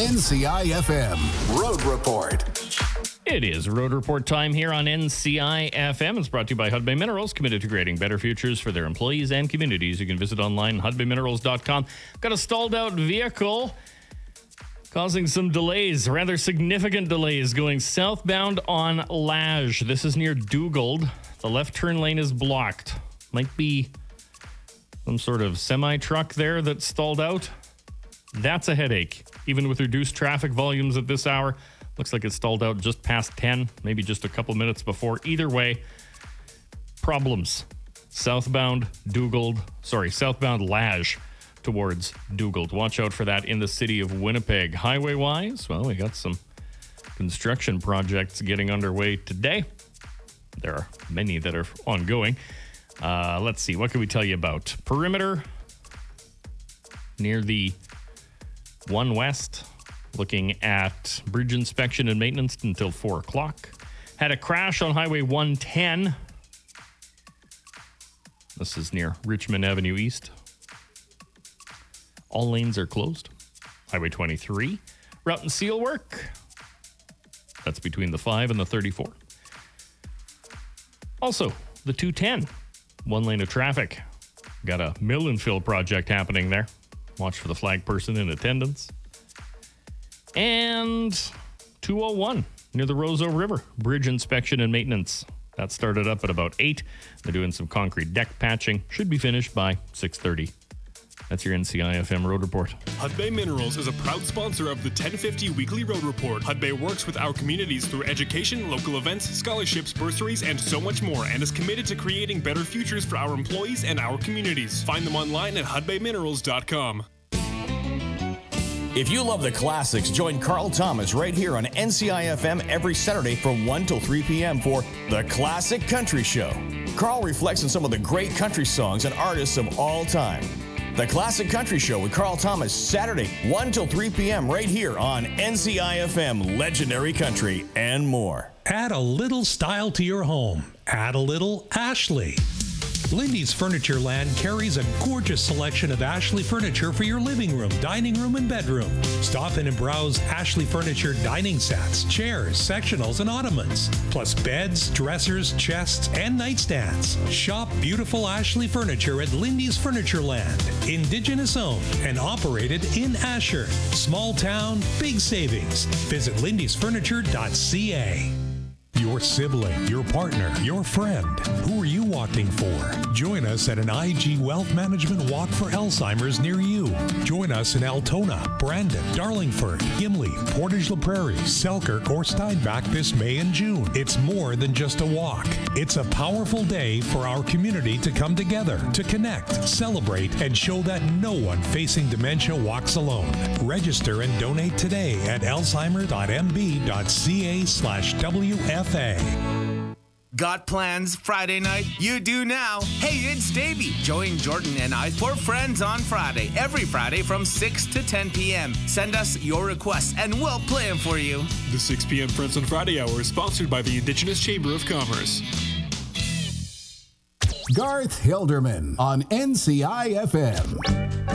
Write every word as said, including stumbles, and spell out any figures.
N C I F M Road Report. It is Road Report time here on N C I F M. It's brought to you by Hudbay Minerals, committed to creating better futures for their employees and communities. You can visit online, hudbay minerals dot com. Got a stalled out vehicle causing some delays, rather significant delays, going southbound on Lage. This is near Dugald. The left turn lane is blocked. Might be some sort of semi-truck there that's stalled out. That's a headache. Even with reduced traffic volumes at this hour, looks like it's stalled out just past ten, maybe just a couple minutes before. Either way, problems. Southbound Dugald, sorry, southbound Lage towards Dugald. Watch out for that in the city of Winnipeg. Highway-wise, well, we got some construction projects getting underway today. There are many that are ongoing. Uh, let's see, what can we tell you about? Perimeter near the one West, looking at bridge inspection and maintenance until four o'clock. Had a crash on Highway one ten. This is near Richmond Avenue East. All lanes are closed. Highway twenty-three, route and seal work. That's between the five and the thirty-four. Also, the two ten, one lane of traffic. Got a mill and fill project happening there. Watch for the flag person in attendance. And two oh one near the Roseau River, bridge inspection and maintenance. That started up at about eight. They're doing some concrete deck patching. Should be finished by six thirty. That's your N C I F M Road Report. Hudbay Minerals is a proud sponsor of the ten fifty Weekly Road Report. Hudbay works with our communities through education, local events, scholarships, bursaries, and so much more, and is committed to creating better futures for our employees and our communities. Find them online at hudbay minerals dot com. If you love the classics, join Carl Thomas right here on N C I F M every Saturday from one till three p.m. for The Classic Country Show. Carl reflects on some of the great country songs and artists of all time. The Classic Country Show with Carl Thomas, Saturday, one till three p.m. right here on N C I F M Legendary Country and more. Add a little style to your home. Add a little Ashley. Lindy's Furniture Land carries a gorgeous selection of Ashley furniture for your living room, dining room, and bedroom. Stop in and browse Ashley Furniture dining sets, chairs, sectionals, and ottomans, plus beds, dressers, chests, and nightstands. Shop beautiful Ashley furniture at Lindy's Furniture Land. Indigenous owned and operated in Asher. Small town, big savings. Visit lindys furniture dot c a. Your sibling, your partner, your friend. Who are you walking for? Join us at an I G Wealth Management Walk for Alzheimer's near you. Join us in Altona, Brandon, Darlingford, Gimli, Portage la Prairie, Selkirk, or Steinbach this May and June. It's more than just a walk. It's a powerful day for our community to come together, to connect, celebrate, and show that no one facing dementia walks alone. Register and donate today at alzheimer dot m b dot c a slash w f a. Got plans Friday night? You do now. Hey, it's Davey. Join Jordan and I for Friends on Friday. Every Friday from six to ten p.m. Send us your requests and we'll play them for you. The six p.m. Friends on Friday hour is sponsored by the Indigenous Chamber of Commerce. Garth Hilderman on N C I F M.